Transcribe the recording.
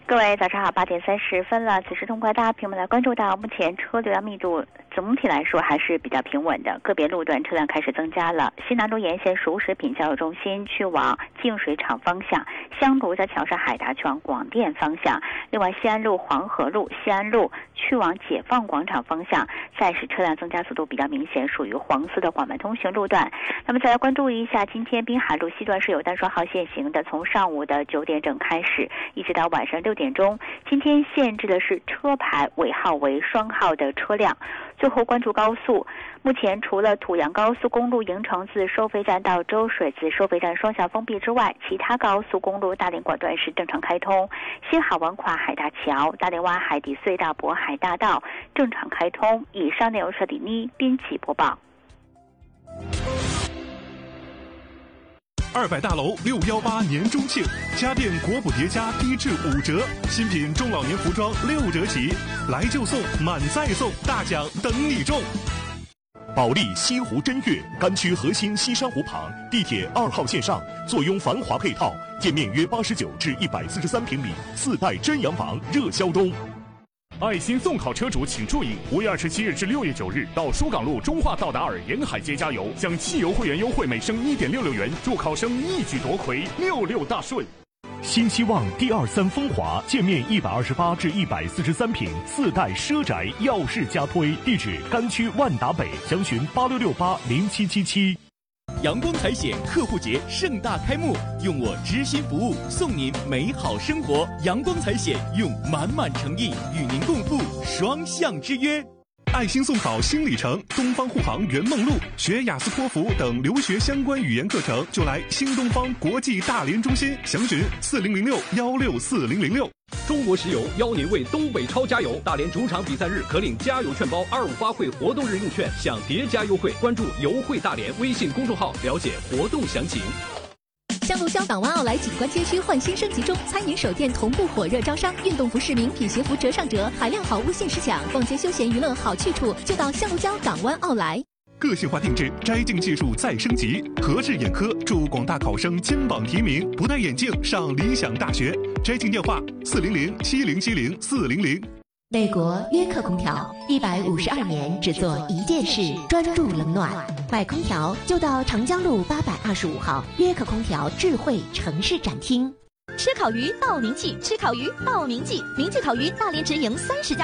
各位早上好，8点30分了。此时通过大家屏幕来关注到，目前车流量密度总体来说还是比较平稳的，个别路段车辆开始增加了。西南路沿线熟食品交易中心去往净水厂方向，香炉在桥上海达去往广电方向。另外，西安路、黄河路、西安路去往解放广场方向，再是车辆增加速度比较明显，属于黄色的缓慢通行路段。那么再来关注一下，今天滨海路西段是有单双号限行的，从上午的9点整开始，一直到晚上6点钟。今天限制的是车牌尾号为双号的车辆。最后关注高速，目前除了土阳高速公路营城自收费站到周水自收费站双向封闭之外，其他高速公路大连广段是正常开通。新海文跨海大桥、大连湾海底隧道、渤海大道正常开通。以上内容是李妮编辑播报。 200大楼618年中庆，家电国补叠加低至5折，新品中老年服装6折起，来就送，满再送，大奖等你中。保利西湖臻悦，甘区核心西山湖旁，地铁2号线上，坐拥繁华配套，店面约89至143平米，4代真洋房热销中。爱心送考车主请注意，5月27日至6月9日到疏港路中化道达尔沿海街加油，享汽油会员优惠每升1.66元，祝考生一举夺魁，66大顺。新希望第23风华，建面128至143平，4代奢宅耀世加推，地址甘区万达北，详询86680777。 阳光财险客户节盛大开幕，用我知心服务送您美好生活。阳光财险用满满诚意与您共赴双向之约。 爱心送考新里程，东方护航圆梦路，学雅思托福等留学相关语言课程就来新东方国际大连中心，详询4006164006。 中国石油邀您为东北超加油，大连主场比赛日可领加油券包，258会活动日用券享叠加优惠。关注油汇大连微信公众号了解活动详情。 香炉礁港湾奥莱景观街区焕新升级中，餐饮手店同步火热招商，运动服饰名品鞋服折上折，海量好物限时抢，逛街休闲娱乐好去处就到香炉礁港湾奥莱。 个性化定制，摘镜技术再升级，和智眼科祝广大考生金榜题名，不戴眼镜上理想大学。摘镜电话40070704000。 美国约克空调152年只做一件事，专注冷暖。买空调就到长江路825号约克空调智慧城市展厅。 吃烤鱼报名季，吃烤鱼报名季，名记烤鱼大连直营30家。